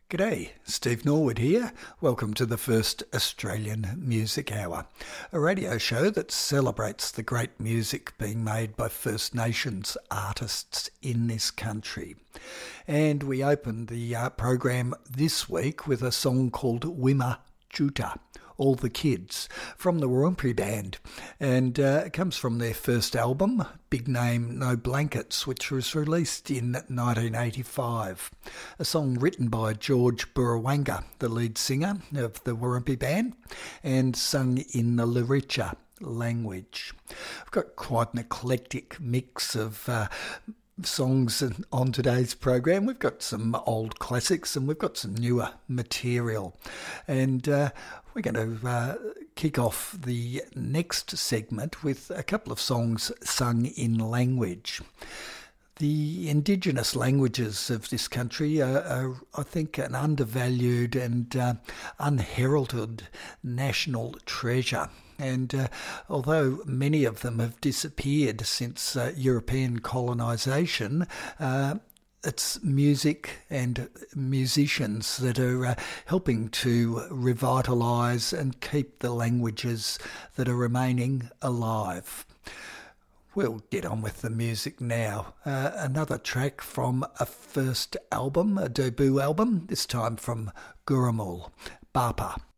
G'day, Steve Norwood here. Welcome to the first Australian Music Hour, a radio show that celebrates the great music being made by First Nations artists in this country. And we opened the program this week with a song called Wimma Juta, All the Kids, from the Warumpi Band. And it comes from their first album, Big Name No Blankets, which was released in 1985. A song written by George Burrawanga, the lead singer of the Warumpi Band, and sung in the Luritja language. I've got quite an eclectic mix of songs on today's program. We've got some old classics and we've got some newer material. And we're going to kick off the next segment with a couple of songs sung in language. The indigenous languages of this country are, I think, an undervalued and unheralded national treasure. And although many of them have disappeared since European colonisation, it's music and musicians that are helping to revitalise and keep the languages that are remaining alive. We'll get on with the music now. Another track from a first album, a debut album, this time from Gurrumul, Bapa.